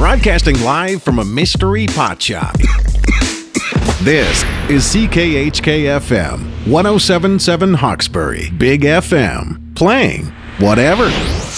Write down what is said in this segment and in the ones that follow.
Broadcasting live from a mystery pot shop. This is CKHK-FM 107.7 Hawkesbury, Big FM, playing whatever.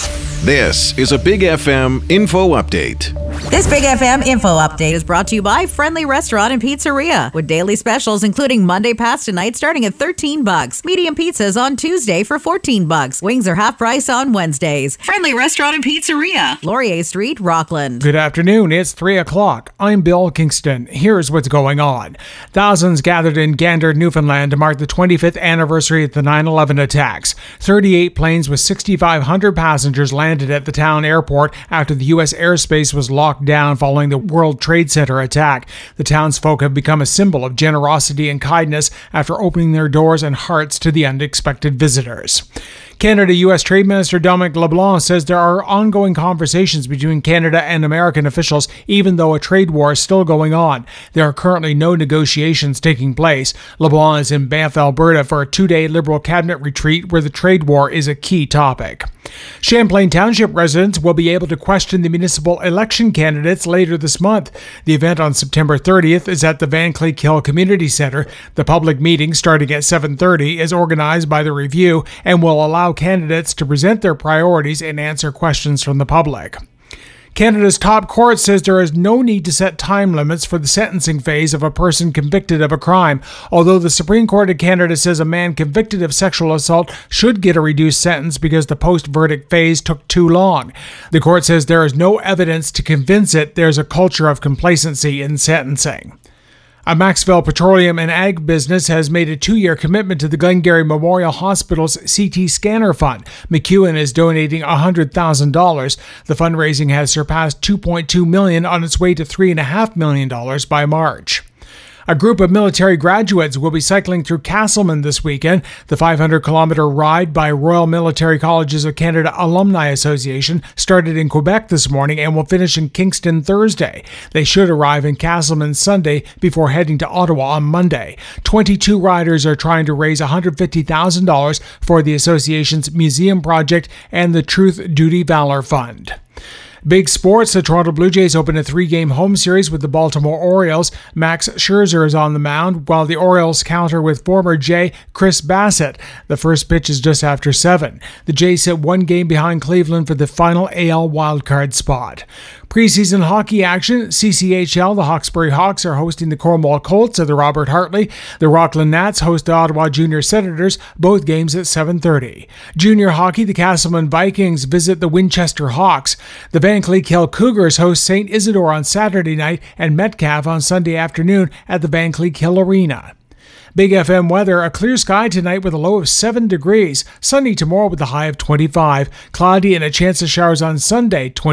This is a Big FM info update. This Big FM info update is brought to you by Friendly Restaurant and Pizzeria, with daily specials including Monday pasta night starting at $13, medium pizzas on Tuesday for $14, wings are half price on Wednesdays. Friendly Restaurant and Pizzeria, Laurier Street, Rockland. Good afternoon, it's 3 o'clock. I'm Bill Kingston. Here's what's going on. Thousands gathered in Gander, Newfoundland to mark the 25th anniversary of the 9/11 attacks. 38 planes with 6,500 passengers landed at the town airport after the U.S. airspace was locked down following the World Trade Center attack. The townsfolk have become a symbol of generosity and kindness after opening their doors and hearts to the unexpected visitors. Canada-U.S. Trade Minister Dominic LeBlanc says there are ongoing conversations between Canada and American officials, even though a trade war is still going on. There are currently no negotiations taking place. LeBlanc is in Banff, Alberta for a 2-day Liberal cabinet retreat where the trade war is a key topic. Champlain Township residents will be able to question the municipal election candidates later this month. The event on September 30th is at the Van Cleek Hill Community Centre. The public meeting, starting at 7:30, is organized by the Review and will allow candidates to present their priorities and answer questions from the public. Canada's top court says there is no need to set time limits for the sentencing phase of a person convicted of a crime, although the Supreme Court of Canada says a man convicted of sexual assault should get a reduced sentence because the post-verdict phase took too long. The court says there is no evidence to convince it there's a culture of complacency in sentencing. A Maxville Petroleum and Ag business has made a 2-year commitment to the Glengarry Memorial Hospital's CT scanner fund. McEwen is donating $100,000. The fundraising has surpassed $2.2 million on its way to $3.5 million by March. A group of military graduates will be cycling through Castleman this weekend. The 500-kilometer ride by Royal Military Colleges of Canada Alumni Association started in Quebec this morning and will finish in Kingston Thursday. They should arrive in Castleman Sunday before heading to Ottawa on Monday. 22 riders are trying to raise $150,000 for the association's museum project and the Truth, Duty, Valor Fund. Big sports, the Toronto Blue Jays open a 3-game home series with the Baltimore Orioles. Max Scherzer is on the mound, while the Orioles counter with former Jay Chris Bassett. The first pitch is just after 7. The Jays sit 1 game behind Cleveland for the final AL wildcard spot. Preseason hockey action, CCHL, the Hawkesbury Hawks are hosting the Cornwall Colts at the Robert Hartley. The Rockland Nats host the Ottawa Junior Senators, both games at 7:30. Junior hockey, the Castleman Vikings visit the Winchester Hawks. The Van Cleek Hill Cougars host St. Isidore on Saturday night and Metcalfe on Sunday afternoon at the Van Cleek Hill Arena. Big FM weather, a clear sky tonight with a low of 7 degrees. Sunny tomorrow with a high of 25. Cloudy and a chance of showers on Sunday,